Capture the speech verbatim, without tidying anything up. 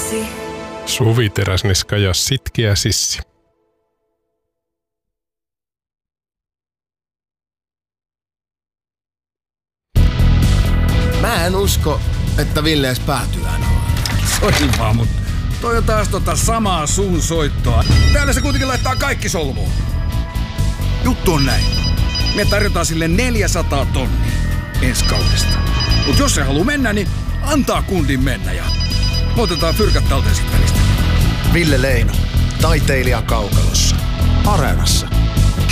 Anssi. Suvi Teräsniska ja Sitkeä Sissi. Mä en usko, että Ville edes päätyään on. Sori vaan, mut toi on taas tota samaa suun soittoa. Täällä se kuitenkin laittaa kaikki solmuun. Juttu on näin. Me tarjotaan sille neljäsataa tonnia ensi kaudesta. Mut jos se haluu mennä, niin antaa kundin mennä ja me otetaan fyrkat talteen sit välistä. Ville Leino, taiteilija kaukalossa. Areenassa.